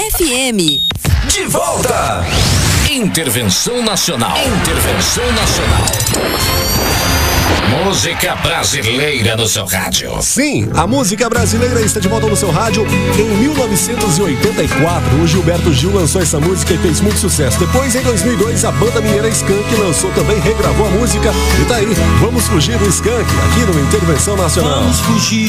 FM. De volta! Intervenção Nacional. Intervenção Nacional. Música brasileira no seu rádio. Sim, a música brasileira está de volta no seu rádio. Em 1984, o Gilberto Gil lançou essa música e fez muito sucesso. Depois, em 2002, a banda mineira Skank lançou também, regravou a música. E tá aí, vamos fugir do Skank aqui no Intervenção Nacional. Vamos fugir